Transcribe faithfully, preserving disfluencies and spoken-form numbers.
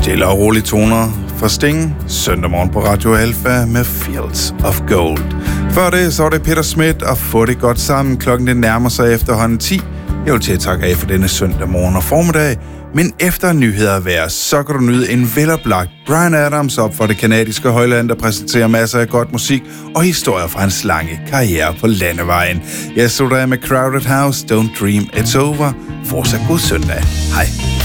Stille og rolige toner fra Sting, søndag morgen på Radio Alpha med Fields of Gold. Før det, så var det Peter Smith og Få det godt sammen. Klokken det nærmer sig efterhånden ti. Jeg vil til at takke af for denne søndag morgen og formiddag. Men efter nyheder vejr, så kan du nyde en veloplagt Bryan Adams op for det kanadiske højland, der præsenterer masser af godt musik og historier fra hans lange karriere på landevejen. Jeg slutter af med Crowded House, Don't Dream It's Over. Fortsat god søndag. Hej.